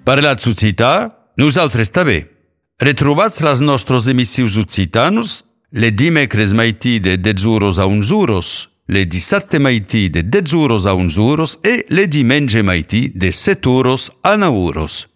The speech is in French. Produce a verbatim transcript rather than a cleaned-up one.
Parlats occità, nosaltres també. Retrobats les nostres emissions occitanos, le dimecres maití de dez euros a onze euros, le dissabte maití de dez euros a onze euros e le diumenge maití de set euros a nou euros.